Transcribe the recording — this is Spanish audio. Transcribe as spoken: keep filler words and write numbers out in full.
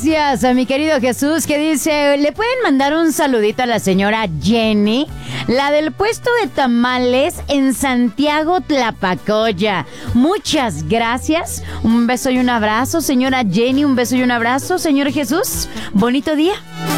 gracias a mi querido Jesús que dice, ¿le pueden mandar un saludito a la señora Jenny? La del puesto de tamales en Santiago Tlapacoya. Muchas gracias. Un beso y un abrazo, señora Jenny. Un beso y un abrazo, señor Jesús. Bonito día.